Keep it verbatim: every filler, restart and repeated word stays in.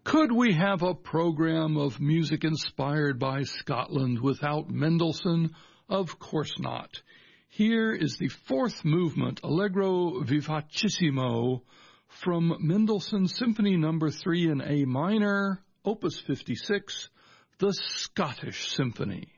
Could we have a program of music inspired by Scotland without Mendelssohn? Of course not. Here is the fourth movement, Allegro Vivacissimo, from Mendelssohn Symphony Number three in A minor, Opus fifty-six, the Scottish Symphony.